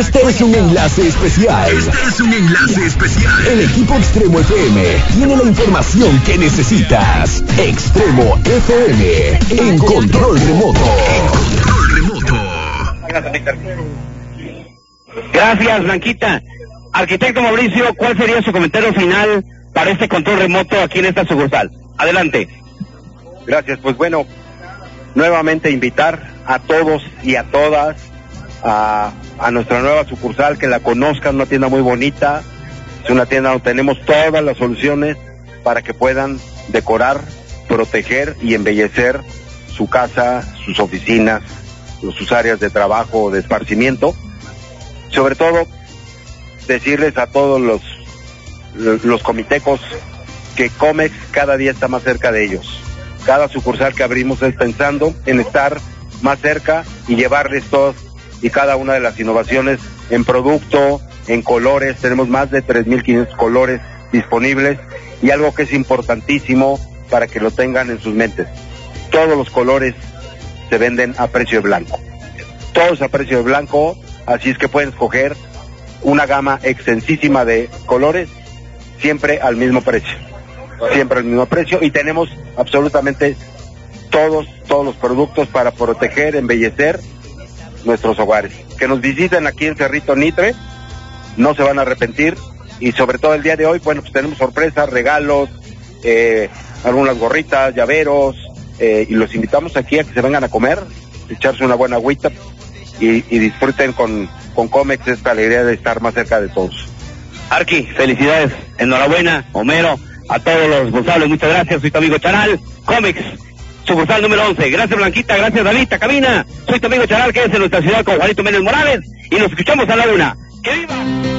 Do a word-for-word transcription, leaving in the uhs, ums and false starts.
Este es un enlace especial. Este es un enlace especial. El equipo Extremo F M tiene la información que necesitas. Extremo F M en control remoto. En control remoto. Gracias, Blanquita. Arquitecto Mauricio, ¿cuál sería su comentario final para este control remoto aquí en esta sucursal? Adelante. Gracias, pues bueno, nuevamente invitar a todos y a todas a, a nuestra nueva sucursal, que la conozcan, una tienda muy bonita, es una tienda donde tenemos todas las soluciones para que puedan decorar, proteger y embellecer su casa, sus oficinas, sus áreas de trabajo, de esparcimiento. Sobre todo, decirles a todos los, los comitecos que Comex cada día está más cerca de ellos. Cada sucursal que abrimos es pensando en estar más cerca y llevarles todas y cada una de las innovaciones en producto, en colores. Tenemos más de tres mil quinientos colores disponibles, y algo que es importantísimo para que lo tengan en sus mentes: todos los colores se venden a precio de blanco. Todos a precio de blanco, así es que pueden escoger una gama extensísima de colores, siempre al mismo precio. Siempre al mismo precio, y tenemos absolutamente todos, todos los productos para proteger, embellecer nuestros hogares. Que nos visiten aquí en Cerrito Nitre, no se van a arrepentir, y sobre todo el día de hoy, bueno, pues tenemos sorpresas, regalos, eh, algunas gorritas, llaveros, eh, y los invitamos aquí a que se vengan a comer, echarse una buena agüita y, y disfruten con, con Comex esta alegría de estar más cerca de todos. Arqui, felicidades, enhorabuena, Homero, a todos los responsables, muchas gracias. Soy tu amigo Charal, Comex, sucursal número once. Gracias, Blanquita, gracias, David, cabina. Soy tu amigo Charal, que es en nuestra ciudad con Juanito Méndez Morales, y nos escuchamos a la una. ¡Que viva!